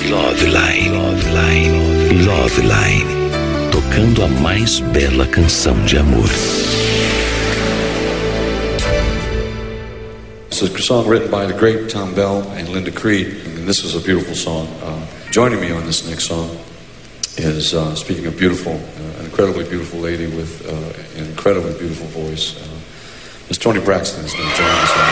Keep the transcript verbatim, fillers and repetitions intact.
Love Line. Love Line. Love Line. Tocando a mais bela canção de amor. It's a song written by the great Tom Bell and Linda Creed, and this was a beautiful song. Uh, joining me on this next song is, uh, speaking of beautiful, uh, an incredibly beautiful lady with uh, an incredibly beautiful voice. Uh, Miss Toni Braxton is going to join us on